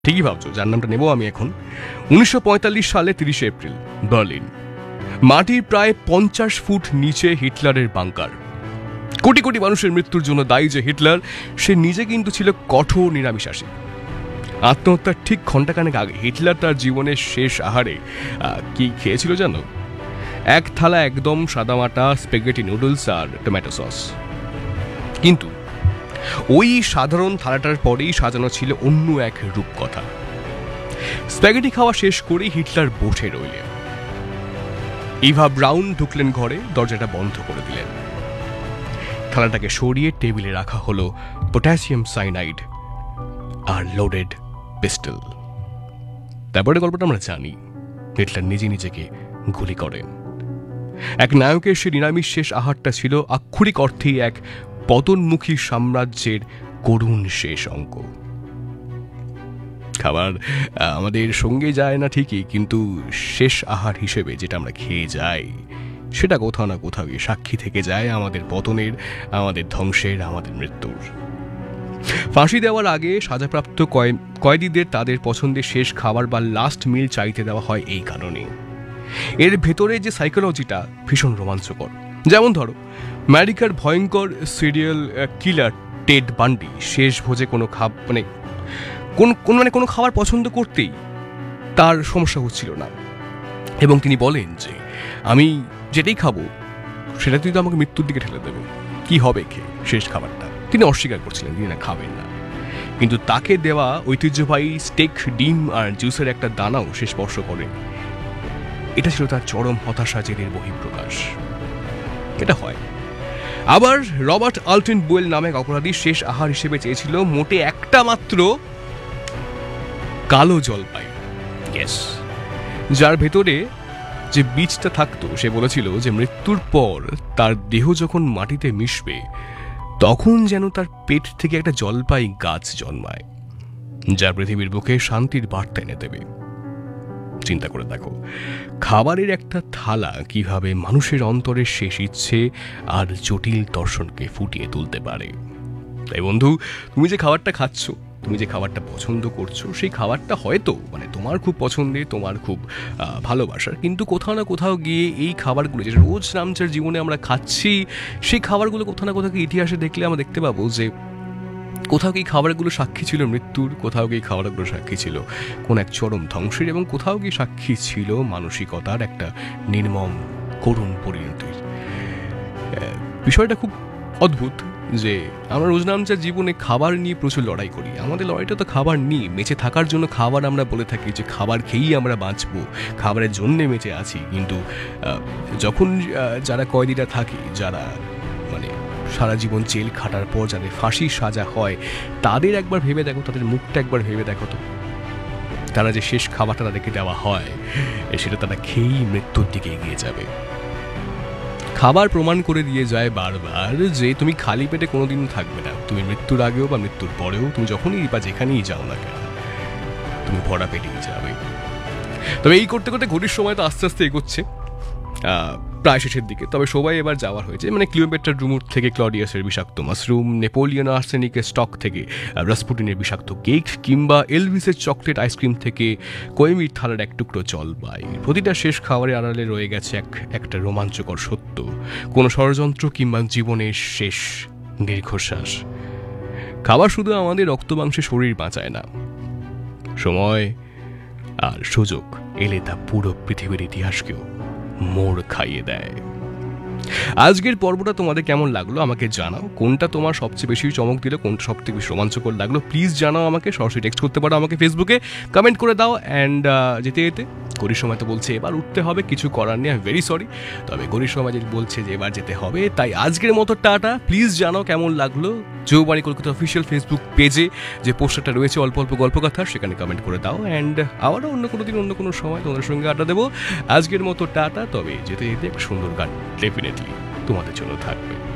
ঠিকই ভাবছো, যার নামটা নেব আমি এখন। 1945 সালে 30 এপ্রিল, বার্লিন। মাটির প্রায় 50 ফুট নিচে হিটলারের বাংকার। কোটি কোটি মানুষের মৃত্যুর জন্য দায়ী যে হিটলার, সে নিজে কিন্তু ছিল কঠোর নিরামিষাশী। আত্মহত্যার ঠিক ঘণ্টাখানেক আগে হিটলার তার জীবনের শেষ আহারে কি খেয়েছিল জানো? এক থালা একদম সাদামাটা স্পেগেটি নুডলস আর টমেটো সস। কিন্তু ওই সাধারণ থালাটার পরেই সাজানো ছিল অন্য এক রূপকথা। স্প্যাগেটি খাওয়া শেষ করে হিটলার বসে রইলেন। ইভা ব্রাউন ঢুকলেন ঘরে, দরজাটা বন্ধ করে দিলেন। থালাটাকে সরিয়ে টেবিলে রাখা হলো পটাশিয়াম সাইনাইড আর লোডেড পিস্টল। তারপরে গল্পটা আমরা জানি, হিটলার নিজে নিজেকে গুলি করেন। এক নায়কের সে নিরামিষ শেষ আহারটা ছিল আক্ষরিক অর্থেই এক পতনমুখী সাম্রাজ্যের করুণ শেষ অঙ্ক। খাবার আমাদের সঙ্গে যায় না ঠিকই, কিন্তু শেষ আহার হিসেবে যেটা আমরা খেয়ে যাই, সেটা কোথাও না কোথাও গিয়ে সাক্ষী থেকে যায় আমাদের পতনের, আমাদের ধ্বংসের, আমাদের মৃত্যুর। ফাঁসি দেওয়ার আগে সাজাপ্রাপ্ত কয়েদিদের তাদের পছন্দের শেষ খাবার বা লাস্ট মিল চাইতে দেওয়া হয় এই কারণে। এর ভেতরে যে সাইকোলজিটা ভীষণ রোমাঞ্চকর। যেমন ধরো, আমেরিকার ভয়ঙ্কর সিরিয়াল কিলার টেড বান্ডি শেষ ভোজে কোনো খাবার পছন্দ করতেই তার সমস্যা হচ্ছিল না, এবং তিনি বলেন যে আমি যেটাই খাবো সেটা তুই তো আমাকে মৃত্যুর দিকে ঠেলে দেবে, কি হবে খেয়ে শেষ খাবারটা। তিনি অস্বীকার করছিলেন, তিনি না খাবেন না। কিন্তু তাকে দেওয়া ঐতিহ্যবাহী স্টেক, ডিম আর জুসের একটা দানাও সে স্পর্শ করেন। এটা ছিল তার চরম হতাশা, জেদের বহিঃপ্রকাশ। এটা হয়। আবার রবার্ট আল্টন বুয়েল নামে এক অপরাধী শেষ আহার হিসেবে চেয়েছিল মোটে একটা মাত্র কালো জলপাই, যার ভেতরে যে বীজটা থাকতো। সে বলেছিল যে মৃত্যুর পর তার দেহ যখন মাটিতে মিশবে, তখন যেন তার পেট থেকে একটা জলপাই গাছ জন্মায়, যা পৃথিবীর বুকে শান্তির বার্তা এনে দেবে। চিন্তা করে দেখো, খাবারের একটা থালা কিভাবে মানুষের অন্তরের শেষ ইচ্ছে আর জটিল দর্শনকে ফুটিয়ে তুলতে পারে। তাই বন্ধু, তুমি যে খাবারটা খাচ্ছ, তুমি যে খাবারটা পছন্দ করছো, সেই খাবারটা হয়তো তোমার খুব পছন্দের, তোমার খুব ভালোবাসার, কিন্তু কোথাও না কোথাও গিয়ে এই খাবারগুলো যে রোজ রামচার জীবনে আমরা খাচ্ছি, সেই খাবারগুলো কোথাও না কোথাও ইতিহাসে দেখলে আমরা দেখতে পাবো যে কোথাও কি খাবারগুলো সাক্ষী ছিল মৃত্যুর, কোথাও কি খাবারগুলো সাক্ষী ছিল কোন এক চরম ধ্বংসের, এবং কোথাও কি সাক্ষী ছিল মানসিকতার একটা নির্মম করুণ পরিণতির। বিষয়টা খুব অদ্ভুত যে আমরা রোজনামচার জীবনে খাবার নিয়ে প্রচুর লড়াই করি। আমাদের লড়াইটা তো খাবার নিয়ে, বেঁচে থাকার জন্য খাবার আমরা বলে থাকি যে খাবার খেয়েই আমরা বাঁচবো, খাবারের জন্যে বেঁচে আছি। কিন্তু যখন যারা কয়েদিরা থাকে, যারা সারা জীবন জেল খাটার পর যাদের ফাঁসি সাজা হয়, তাদের একবার ভেবে দেখো, তাদের মুখটা একবার ভেবে দেখো তো, তারা যে শেষ খাবারটা তাদেরকে দেওয়া হয়, সেটা তারা খেয়েই মৃত্যুর দিকে এগিয়ে যাবে। খাবার প্রমাণ করে দিয়ে যায় বারবার যে তুমি খালি পেটে কোনোদিন থাকবে না। তুমি মৃত্যুর আগেও বা মৃত্যুর পরেও, তুমি যখনই বা যেখানেই যাও না কেন, তুমি ভরা পেটেই যাবে। তবে এই করতে করতে ঘড়ির সময় তো আস্তে আস্তে এগোচ্ছে প্রায় শেষের দিকে। তবে সবাই এবার যাওয়ার হয়েছে, ক্লিওপেট্রার রুমুর থেকে ক্লডিয়াসের বিষাক্ত মাশরুম, নেপোলিয়ন আর্সেনিকের স্টক থেকে রাসপুটিনের বিষাক্ত কেক, কিংবা এলভিসের চকলেট আইসক্রিম থেকে কোয়েমির থালার এক টুকরো জলপাই, প্রতিটা শেষ খাবারের আড়ালে রয়ে গেছে একটা রোমাঞ্চকর সত্য, কোনো ষড়যন্ত্র কিংবা জীবনের শেষ দীর্ঘশ্বাস। খাবার শুধু আমাদের রক্তমাংসে শরীর বাঁচায় না, সময় আর সুযোগ এলে তা পুরো পৃথিবীর ইতিহাসকেও মোড় খাইয়ে দেয়। আজকের পর্বটা তোমাদের কেমন লাগলো আমাকে জানাও। কোনটা তোমার সবচেয়ে বেশি চমক দিল, কোনটা সবথেকে বেশি রোমাঞ্চকর লাগলো, প্লিজ জানাও আমাকে। সরাসরি টেক্সট করতে পারো আমাকে, ফেসবুকে কমেন্ট করে দাও। অ্যান্ড যেতে যেতে ঘড়ির সময় তো বলছে এবার উঠতে হবে, কিছু করার নেই, আই এম ভেরি সরি। তবে ঘড়ির সময় যদি বলছে যে এবার যেতে হবে, তাই আজকের মতো টাটা। প্লিজ জানাও কেমন লাগলো। যৌবাণী কলকাতা অফিসিয়াল ফেসবুক পেজে যে পোস্টারটা রয়েছে অল্প অল্প গল্পকথা, সেখানে কমেন্ট করে দাও। অ্যান্ড আবারও অন্য কোনো দিন অন্য কোনো সময় তোমাদের সঙ্গে আড্ডা দেবো। আজকের মতো টাটা। তবে যেতে যেতে এক সুন্দর গান ডেফিনেটলি তোমাদের জন্য থাকবে।